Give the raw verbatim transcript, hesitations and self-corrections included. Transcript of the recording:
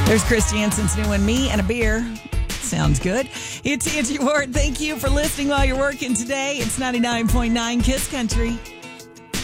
There's Chris Jansen's new one, Me and a Beer. Sounds good. It's Angie Ward. Thank you for listening while you're working today. It's ninety-nine point nine Kiss Country.